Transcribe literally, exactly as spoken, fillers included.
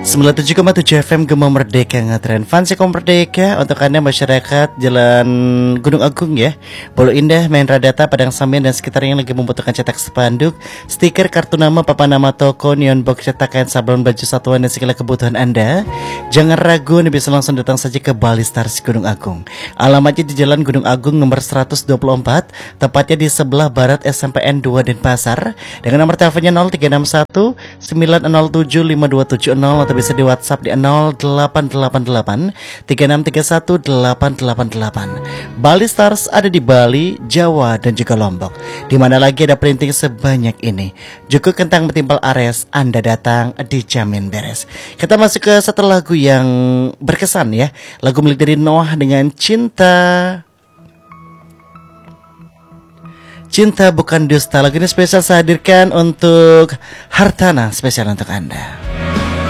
sembilan puluh tujuh koma tujuh F M Gema Merdeka ngetren Fansi Kom Merdeka untuk Anda masyarakat Jalan Gunung Agung ya, Bolo Indah, Main Radata, Padang Sambian dan sekitarnya yang lagi membutuhkan cetak spanduk, stiker, kartu nama, papan nama toko, neon box, cetakan, sablon, baju satuan dan segala kebutuhan Anda. Jangan ragu, Anda bisa langsung datang saja ke Bali Stars Gunung Agung. Alamatnya di Jalan Gunung Agung nomor seratus dua puluh empat, tepatnya di sebelah barat S M P N dua Denpasar. Dengan nomor teleponnya nol tiga enam satu sembilan nol tujuh lima dua tujuh nol atau bisa di WhatsApp di nol delapan delapan delapan tiga enam tiga satu delapan delapan delapan. Bali Stars ada di Bali, Jawa dan juga Lombok. Di mana lagi ada printing sebanyak ini. Juku kentang metimpal Ares, Anda datang dijamin beres. Kita masuk ke satu lagu yang berkesan ya. Lagu milik dari Noah dengan Cinta. Cinta Bukan Dusta. Lagu ini spesial saya hadirkan untuk Hartana, spesial untuk Anda.